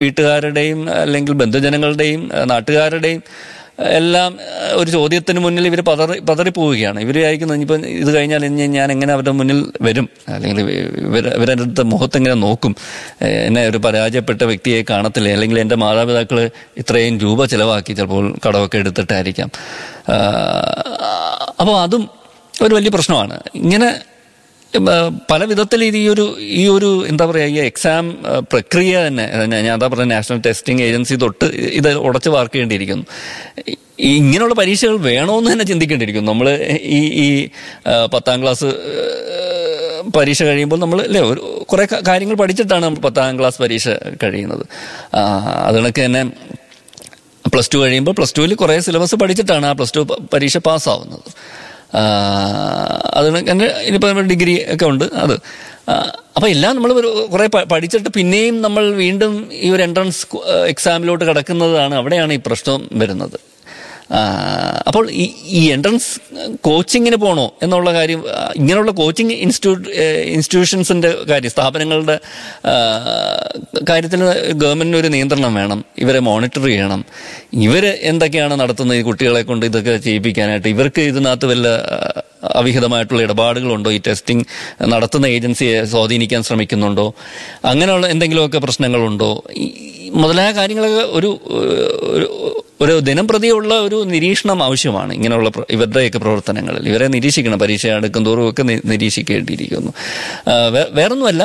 വീട്ടുകാരുടെയും അല്ലെങ്കിൽ ബന്ധുജനങ്ങളുടെയും നാട്ടുകാരുടെയും എല്ലാം ഒരു ചോദ്യത്തിന് മുന്നിൽ ഇവർ പതറിപ്പോവുകയാണ്. ഇവർ അയക്കുന്നത് ഇനിയിപ്പം ഇത് കഴിഞ്ഞാൽ ഇനി ഞാൻ എങ്ങനെ അവരുടെ മുന്നിൽ വരും, അല്ലെങ്കിൽ ഇവരുടെ അടുത്ത മുഖത്തെങ്ങനെ നോക്കും, എന്നെ ഒരു പരാജയപ്പെട്ട വ്യക്തിയെ കാണത്തില്ലേ, അല്ലെങ്കിൽ എൻ്റെ മാതാപിതാക്കൾ ഇത്രയും രൂപ ചിലവാക്കി ചിലപ്പോൾ കടമൊക്കെ എടുത്തിട്ടായിരിക്കാം. അപ്പോൾ അതും ഒരു വലിയ പ്രശ്നമാണ്. ഇങ്ങനെ പല വിധത്തിൽ ഇത് ഈ ഒരു എന്താ പറയുക, ഈ എക്സാം പ്രക്രിയ തന്നെ ഞാൻ അതാ പറഞ്ഞ നാഷണൽ ടെസ്റ്റിംഗ് ഏജൻസി തൊട്ട് ഇത് ഉടച്ചു വാർക്കേണ്ടിയിരിക്കുന്നു. ഇങ്ങനെയുള്ള പരീക്ഷകൾ വേണമെന്ന് തന്നെ ചിന്തിക്കേണ്ടിയിരിക്കുന്നു. നമ്മൾ ഈ 10ാം ക്ലാസ് പരീക്ഷ കഴിയുമ്പോൾ നമ്മൾ അല്ലേ കുറേ കാര്യങ്ങൾ പഠിച്ചിട്ടാണ് നമ്മൾ 10ാം ക്ലാസ് പരീക്ഷ കഴിയുന്നത്. അത് കണക്ക് തന്നെ +2 കഴിയുമ്പോൾ +2-ൽ കുറേ സിലബസ് പഠിച്ചിട്ടാണ് ആ +2 പരീക്ഷ പാസ്സാവുന്നത്. അത് ഇനിയിപ്പോൾ ഡിഗ്രി ഒക്കെ ഉണ്ട് അത്. അപ്പോൾ എല്ലാം നമ്മൾ കുറേ പഠിച്ചിട്ട് പിന്നെയും നമ്മൾ വീണ്ടും ഈ ഒരു എൻട്രൻസ് എക്സാമിലോട്ട് കിടക്കുന്നതാണ്, അവിടെയാണ് ഈ പ്രശ്നം വരുന്നത്. അപ്പോൾ ഈ എൻട്രൻസ് കോച്ചിങ്ങിന് പോകണോ എന്നുള്ള കാര്യം, ഇങ്ങനെയുള്ള കോച്ചിങ് ഇൻസ്റ്റിറ്റ്യൂഷൻസിൻ്റെ കാര്യം, സ്ഥാപനങ്ങളുടെ കാര്യത്തിൽ ഗവൺമെൻറ്റിന് ഒരു നിയന്ത്രണം വേണം. ഇവരെ മോണിറ്റർ ചെയ്യണം. ഇവർ എന്തൊക്കെയാണ് നടത്തുന്നത് ഈ കുട്ടികളെ കൊണ്ട് ഇതൊക്കെ ചെയ്യിപ്പിക്കാനായിട്ട്? ഇവർക്ക് ഇതിനകത്ത് വല്ല അവിഹിതമായിട്ടുള്ള ഇടപാടുകളുണ്ടോ? ഈ ടെസ്റ്റിംഗ് നടത്തുന്ന ഏജൻസിയെ സ്വാധീനിക്കാൻ ശ്രമിക്കുന്നുണ്ടോ? അങ്ങനെയുള്ള എന്തെങ്കിലുമൊക്കെ പ്രശ്നങ്ങളുണ്ടോ? മുതലായ കാര്യങ്ങളൊക്കെ ഒരു ദിനം പ്രതിയുള്ള ഒരു നിരീക്ഷണം ആവശ്യമാണ്. ഇങ്ങനെയുള്ള ഇവരുടെയൊക്കെ പ്രവർത്തനങ്ങളിൽ ഇവരെ നിരീക്ഷിക്കണം. പരീക്ഷ അടുക്കും തോറും ഒക്കെ നിരീക്ഷിക്കേണ്ടിയിരിക്കുന്നു. വേറൊന്നുമല്ല,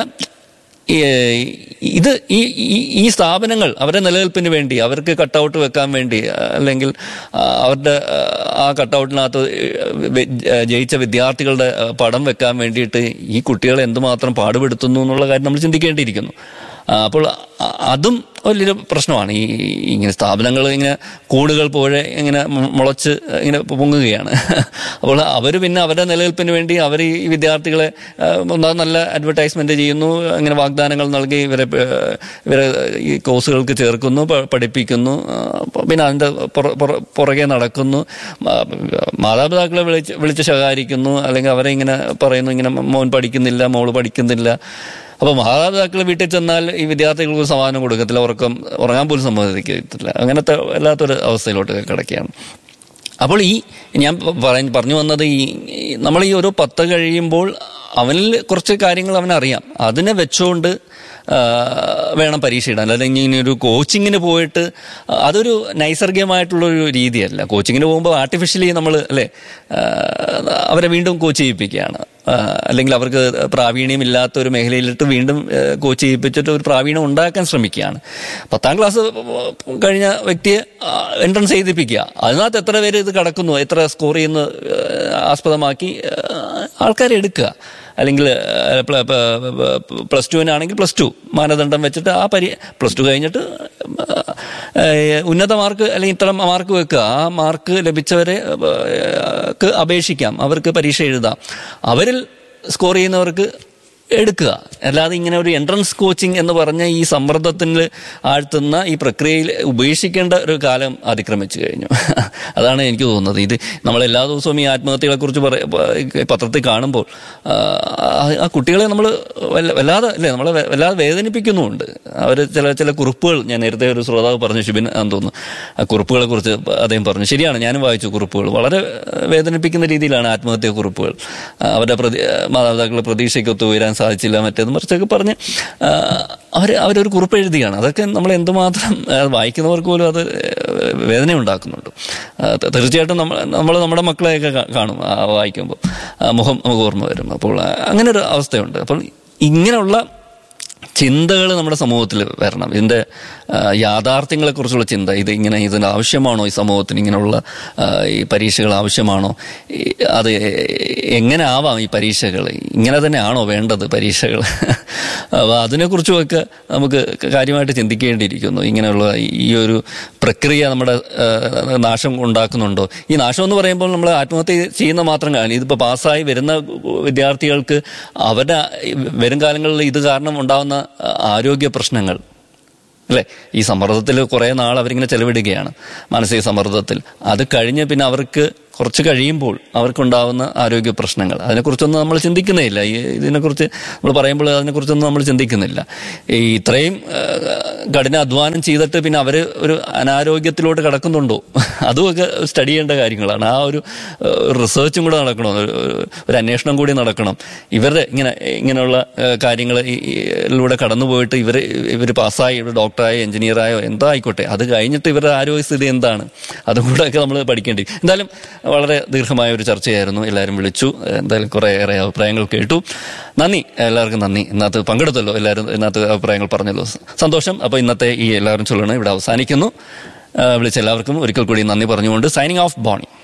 ഇത് ഈ സ്ഥാപനങ്ങൾ അവരുടെ നിലനിൽപ്പിന് വേണ്ടി, അവർക്ക് കട്ടൗട്ട് വെക്കാൻ വേണ്ടി, അല്ലെങ്കിൽ അവരുടെ ആ കട്ടൗട്ടിനകത്ത് ജയിച്ച വിദ്യാർത്ഥികളുടെ പടം വെക്കാൻ വേണ്ടിയിട്ട് ഈ കുട്ടികളെ എന്തുമാത്രം പാടുപെടുത്തുന്നു എന്നുള്ള കാര്യം നമ്മൾ ചിന്തിക്കേണ്ടിയിരിക്കുന്നു. അപ്പോൾ അതും വലിയൊരു പ്രശ്നമാണ്. ഇങ്ങനെ സ്ഥാപനങ്ങൾ ഇങ്ങനെ കൂടുകൾ പോലെ ഇങ്ങനെ മുളച്ച് ഇങ്ങനെ പൊങ്ങുകയാണ്. അപ്പോൾ അവർ പിന്നെ അവരുടെ നിലനിൽപ്പിന് വേണ്ടി അവർ ഈ വിദ്യാർത്ഥികളെ നല്ല അഡ്വർടൈസ്മെന്റ് ചെയ്യുന്നു, അങ്ങനെ വാഗ്ദാനങ്ങൾ നൽകി ഇവരെ ഈ കോഴ്സുകൾക്ക് ചേർക്കുന്നു, പഠിപ്പിക്കുന്നു, പിന്നെ അതിൻ്റെ പുറകെ നടക്കുന്നു, മാതാപിതാക്കളെ വിളിച്ച് ശകാരിക്കുന്നു, അല്ലെങ്കിൽ അവരെ ഇങ്ങനെ പറയുന്നു, ഇങ്ങനെ മോൻ പഠിക്കുന്നില്ല, മോള് പഠിക്കുന്നില്ല. അപ്പോൾ മാതാപിതാക്കൾ വീട്ടിൽ ചെന്നാൽ ഈ വിദ്യാർത്ഥികൾക്ക് സമാധാനം കൊടുക്കത്തില്ല, ഉറങ്ങാൻ പോലും സമ്മതിക്കത്തില്ല. അങ്ങനത്തെ വല്ലാത്തൊരു അവസ്ഥയിലോട്ട് കിടക്കുകയാണ്. അപ്പോൾ ഞാൻ പറഞ്ഞു വന്നത്, നമ്മൾ ഈ ഓരോ 10 കഴിയുമ്പോൾ അവനിൽ കുറച്ച് കാര്യങ്ങൾ അവനറിയാം. അതിനെ വെച്ചുകൊണ്ട് വേണം പരീക്ഷ ഇടാൻ. അല്ലെങ്കിൽ ഇനി ഒരു കോച്ചിങ്ങിന് പോയിട്ട് അതൊരു നൈസർഗികമായിട്ടുള്ളൊരു രീതിയല്ല. കോച്ചിങ്ങിന് പോകുമ്പോൾ ആർട്ടിഫിഷ്യലി നമ്മൾ അവരെ വീണ്ടും കോച്ച് ചെയ്യിപ്പിക്കുകയാണ്. അല്ലെങ്കിൽ അവർക്ക് പ്രാവീണ്യം ഇല്ലാത്ത ഒരു മേഖലയിലിട്ട് വീണ്ടും കോച്ച് ചെയ്യിപ്പിച്ചിട്ട് ഒരു പ്രാവീണ്യം ഉണ്ടാക്കാൻ ശ്രമിക്കുകയാണ്. 10ാം ക്ലാസ് കഴിഞ്ഞ വ്യക്തിയെ എൻട്രൻസ് എഴുതിപ്പിക്കുക. അതിനകത്ത് എത്ര പേര് ഇത് കടക്കുന്നു, എത്ര സ്കോർ ചെയ്യുന്ന ആസ്പദമാക്കി ആൾക്കാരെ എടുക്കുക. അല്ലെങ്കിൽ +2-നാണെങ്കിൽ +2 മാനദണ്ഡം വെച്ചിട്ട് +2 കഴിഞ്ഞിട്ട് ഉന്നത മാർക്ക് അല്ലെങ്കിൽ ഇത്ര മാർക്ക് വെക്കുക. ആ മാർക്ക് ലഭിച്ചവരെ അപേക്ഷിക്കാം, അവർക്ക് പരീക്ഷ എഴുതാം. അവരിൽ സ്കോർ ചെയ്യുന്നവർക്ക് എടുക്കുക. അല്ലാതെ ഇങ്ങനെ ഒരു എൻട്രൻസ് കോച്ചിങ് എന്ന് പറഞ്ഞ ഈ സമ്മർദ്ദത്തിൽ ആഴ്ത്തുന്ന ഈ പ്രക്രിയയിൽ ഉപേക്ഷിക്കേണ്ട ഒരു കാലം അതിക്രമിച്ചു കഴിഞ്ഞു. അതാണ് എനിക്ക് തോന്നുന്നത്. ഇത് നമ്മളെല്ലാ ദിവസവും ഈ ആത്മഹത്യകളെക്കുറിച്ച് പത്രത്തിൽ കാണുമ്പോൾ ആ കുട്ടികളെ നമ്മൾ നമ്മളെ വല്ലാതെ വേദനിപ്പിക്കുന്നുമുണ്ട്. അവർ ചില കുറിപ്പുകൾ, ഞാൻ നേരത്തെ ഒരു ശ്രോതാവ് പറഞ്ഞു, ഷിബിൻ ആണെന്ന് തോന്നുന്നു, ആ കുറിപ്പുകളെ കുറിച്ച് അദ്ദേഹം പറഞ്ഞു. ശരിയാണ്, ഞാനും വായിച്ചു കുറിപ്പുകൾ. വളരെ വേദനിപ്പിക്കുന്ന രീതിയിലാണ് ആത്മഹത്യാ കുറിപ്പുകൾ. അവരുടെ മാതാപിതാക്കളുടെ പ്രതീക്ഷയ്ക്കൊത്ത് ഉയരാൻ സാധിച്ചില്ല, മറ്റേത് മറിച്ചൊക്കെ പറഞ്ഞ് അവരൊരു കുറിപ്പ് എഴുതിയാണ്. അതൊക്കെ നമ്മൾ എന്തുമാത്രം വായിക്കുന്നവർക്ക് പോലും അത് വേദന ഉണ്ടാക്കുന്നുണ്ട്. തീർച്ചയായിട്ടും നമ്മൾ നമ്മുടെ മക്കളെയൊക്കെ കാണും വായിക്കുമ്പോൾ, മുഖം നമുക്ക് ഓർമ്മ വരും. അപ്പോൾ അങ്ങനെ ഒരു അവസ്ഥയുണ്ട്. അപ്പോൾ ഇങ്ങനെയുള്ള ചിന്തകൾ നമ്മുടെ സമൂഹത്തിൽ വരണം. ഇതിൻ്റെ യാഥാർത്ഥ്യങ്ങളെക്കുറിച്ചുള്ള ചിന്ത, ഇതിൻ്റെ ആവശ്യമാണോ, ഈ സമൂഹത്തിന് ഇങ്ങനെയുള്ള ഈ പരീക്ഷകൾ ആവശ്യമാണോ, അത് എങ്ങനെ ആവാം, ഈ പരീക്ഷകൾ ഇങ്ങനെ തന്നെയാണോ വേണ്ടത് പരീക്ഷകൾ? അപ്പോൾ അതിനെക്കുറിച്ചുമൊക്കെ നമുക്ക് കാര്യമായിട്ട് ചിന്തിക്കേണ്ടിയിരിക്കുന്നു. ഇങ്ങനെയുള്ള ഈ ഒരു പ്രക്രിയ നമ്മുടെ നാശം ഉണ്ടാക്കുന്നുണ്ടോ? ഈ നാശം എന്ന് പറയുമ്പോൾ നമ്മൾ ആത്മഹത്യ ചെയ്യുന്ന മാത്രം കാര്യം. ഇതിപ്പോൾ പാസ്സായി വരുന്ന വിദ്യാർത്ഥികൾക്ക് അവരുടെ വരും കാലങ്ങളിൽ ഇത് കാരണം ഉണ്ടാകുന്ന ആരോഗ്യ പ്രശ്നങ്ങൾ അല്ലേ, ഈ സമ്മർദ്ദത്തിൽ കുറേ നാൾ അവരിങ്ങനെ ചെലവിടുകയാണ്, മാനസിക സമ്മർദ്ദത്തിൽ. അത് കഴിഞ്ഞ് പിന്നെ അവർക്ക് കുറച്ച് കഴിയുമ്പോൾ അവർക്കുണ്ടാവുന്ന ആരോഗ്യ പ്രശ്നങ്ങൾ, അതിനെക്കുറിച്ചൊന്നും നമ്മൾ ചിന്തിക്കുന്നേ ഇല്ല. ഇതിനെക്കുറിച്ച് നമ്മൾ പറയുമ്പോൾ അതിനെക്കുറിച്ചൊന്നും നമ്മൾ ചിന്തിക്കുന്നില്ല. ഈ ഇത്രയും കഠിന അധ്വാനം ചെയ്തിട്ട് പിന്നെ അവർ ഒരു അനാരോഗ്യത്തിലോട്ട് കടക്കുന്നുണ്ടോ, അതുമൊക്കെ സ്റ്റഡി ചെയ്യേണ്ട കാര്യങ്ങളാണ്. ആ ഒരു റിസർച്ചും കൂടെ നടക്കണം, ഒരു അന്വേഷണം കൂടി നടക്കണം. ഇവരുടെ ഇങ്ങനെയുള്ള കാര്യങ്ങളിലൂടെ കടന്നുപോയിട്ട് ഇവർ പാസ്സായി ഡോക്ടറായോ എഞ്ചിനീയറായോ എന്താ ആയിക്കോട്ടെ, അത് കഴിഞ്ഞിട്ട് ഇവരുടെ ആരോഗ്യസ്ഥിതി എന്താണ്, അതും കൂടെ ഒക്കെ നമ്മൾ പഠിക്കേണ്ടി. എന്തായാലും വളരെ ദീർഘമായ ഒരു ചർച്ചയായിരുന്നു. എല്ലാവരും വിളിച്ചു, എന്തായാലും കുറേയേറെ അഭിപ്രായങ്ങൾ കേട്ടു. നന്ദി, എല്ലാവർക്കും നന്ദി. ഇന്നത്തെ പങ്കെടുത്തല്ലോ, എല്ലാവരും ഇന്നത്തെ അഭിപ്രായങ്ങൾ പറഞ്ഞല്ലോ, സന്തോഷം. അപ്പോൾ ഇന്നത്തെ ഈ എല്ലാവരും ചൊല്ലണം ഇവിടെ അവസാനിക്കുന്നു. വിളിച്ച എല്ലാവർക്കും ഒരിക്കൽ കൂടി നന്ദി പറഞ്ഞുകൊണ്ട് സൈനിങ് ഓഫ്, ബോണി.